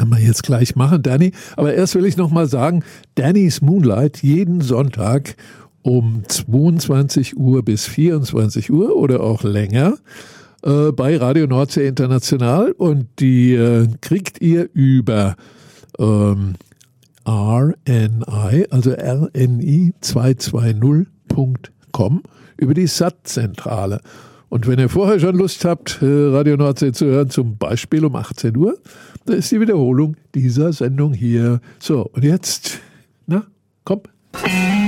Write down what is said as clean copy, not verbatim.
werden wir jetzt gleich machen, Danny. Aber erst will ich noch mal sagen, Danny's Moonlight jeden Sonntag um 22 Uhr bis 24 Uhr oder auch länger bei Radio Nordsee International. Und die kriegt ihr über RNI, also rni220.com, über die SAT-Zentrale. Und wenn ihr vorher schon Lust habt, Radio Nordsee zu hören, zum Beispiel um 18 Uhr, dann ist die Wiederholung dieser Sendung hier. So, und jetzt, na, komm.